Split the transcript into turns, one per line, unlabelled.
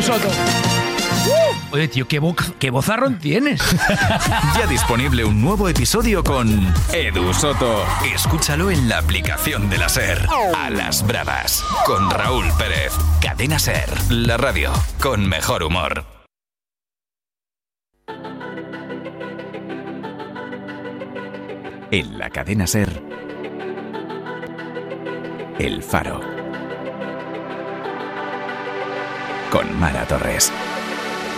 Soto. Oye, tío, qué vozarrón tienes.
Ya disponible un nuevo episodio con Edu Soto. Escúchalo en la aplicación de la SER. A las bravas, con Raúl Pérez. Cadena SER, la radio con mejor humor. En la cadena SER, El Faro. Con Mara Torres.